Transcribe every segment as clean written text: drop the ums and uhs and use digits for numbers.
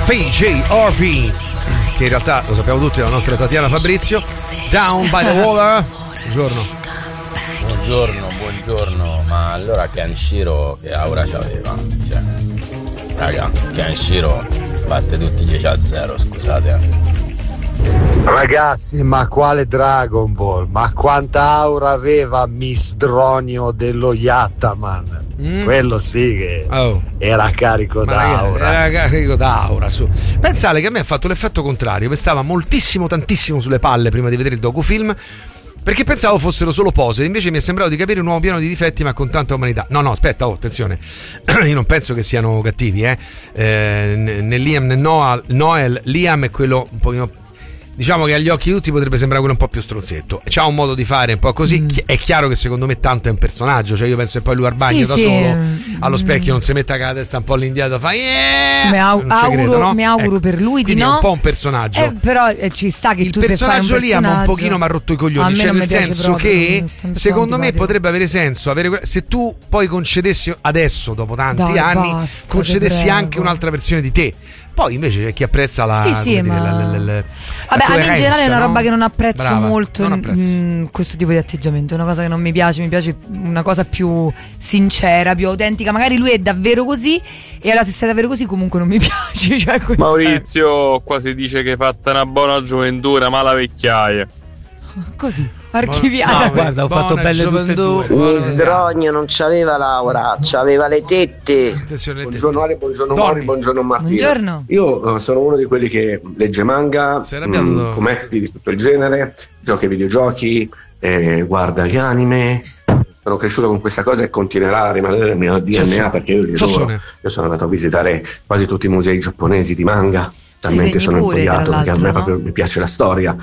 PJ Harvey, che in realtà lo sappiamo tutti, è la nostra Tatiana Fabrizio. Down by the Water. Buongiorno, ma allora Kenshiro che aura c'aveva? Cioè, raga, Kenshiro batte tutti 10-0, scusate. Ragazzi, ma quale Dragon Ball? Ma quanta aura aveva Misdronio dello Yattaman? Quello sì che era carico d'aura. Era carico d'aura, su. Pensate che a me ha fatto l'effetto contrario. Mi stava tantissimo sulle palle prima di vedere il docufilm, perché pensavo fossero solo pose. Invece mi è sembrato di capire un uomo pieno di difetti ma con tanta umanità. No, aspetta, attenzione. Io non penso che siano cattivi, né Liam né Noel. Liam è quello un pochino, diciamo che agli occhi di tutti potrebbe sembrare quello un po' più stronzetto. C'ha un modo di fare un po' così. È chiaro che secondo me tanto è un personaggio. Cioè io penso che poi lui al bagno da solo allo specchio non si metta con la testa un po' all'indietro, fa mi auguro per lui di no. È un po' un personaggio. Però ci sta che il tu sei fai un personaggio lì un pochino mi ha rotto i coglioni. Cioè nel senso proprio, che secondo me potrebbe avere senso se tu poi concedessi adesso, dopo tanti anni, concedessi anche un'altra versione di te. Poi invece c'è chi apprezza la vabbè, a me in generale è una roba che non apprezzo molto, questo tipo di atteggiamento. È una cosa che non mi piace. Mi piace una cosa più sincera, più autentica. Magari lui è davvero così, e allora se sei davvero così comunque non mi piace, cioè, Maurizio qua si dice che hai fatta una buona gioventù, una mala vecchiaia. Così archiviata. No, guarda, ho fatto belle tutte e due. Misdrogno non c'aveva l'aura, c'aveva le tette. Buongiorno Ale, buongiorno Mori, buongiorno Martino. Buongiorno. Io sono uno di quelli che legge manga, fumetti di tutto il genere, gioca ai videogiochi, guarda gli anime. Sono cresciuto con questa cosa e continuerà a rimanere nel mio DNA, perché io li adoro. Io sono andato a visitare quasi tutti i musei giapponesi di manga, talmente sono infogliato, perché a me proprio mi piace la storia.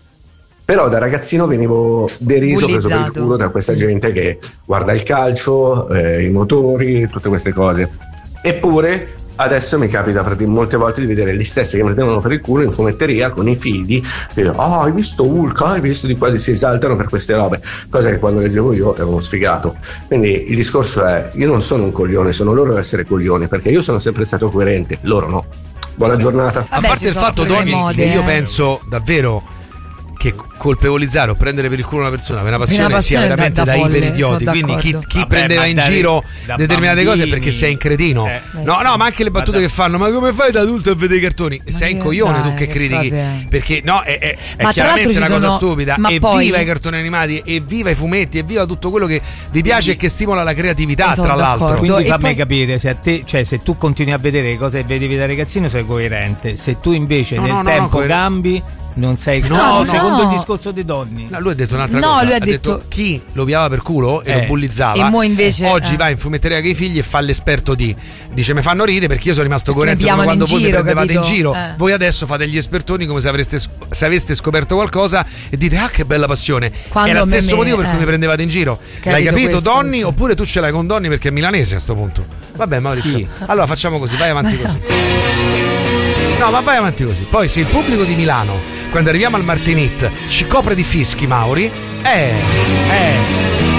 Però da ragazzino venivo deriso, preso per il culo da questa gente che guarda il calcio, i motori, tutte queste cose. Eppure adesso mi capita molte volte di vedere gli stessi che mi prendevano per il culo in fumetteria con i figli, che hai visto Hulk, hai visto, di qua si esaltano per queste robe, cosa che quando leggevo io ero uno sfigato. Quindi il discorso è: io non sono un coglione, sono loro ad essere coglioni, perché io sono sempre stato coerente, loro no. Buona giornata. A parte il fatto, Doni, che io penso davvero che colpevolizzare o prendere per il culo una persona per una passione sia veramente da iperidioti. Quindi chi prendeva in giro determinate cose è perché sei un cretino. No, ma anche le battute che fanno: ma come fai da adulto a vedere i cartoni? Sei un coglione tu che critichi, perché no, è chiaramente una cosa stupida. Evviva i cartoni animati, evviva i fumetti, evviva tutto quello che vi piace e che stimola la creatività, tra l'altro. Quindi fammi capire, se a te, cioè se tu continui a vedere le cose che vedevi da ragazzino sei coerente, se tu invece nel tempo cambi non sei secondo il discorso dei donni. No, lui ha detto un'altra cosa. Lui ha detto chi lo piava per culo e lo bullizzava, e mo invece oggi va in fumetteria con i figli e fa l'esperto dice mi fanno ridere perché io sono rimasto coerente come quando voi mi prendevate in giro. Voi adesso fate gli espertoni come se aveste scoperto qualcosa e dite che bella passione. Quando è lo stesso motivo per cui mi prendevate in giro. L'hai capito, Donni? Oppure tu ce l'hai con Donni perché è milanese a sto punto. Vabbè, Maurizio, allora facciamo così, vai avanti così. No, ma vai avanti così. Poi se il pubblico di Milano, quando arriviamo al Martinit, ci copre di fischi, Mauri,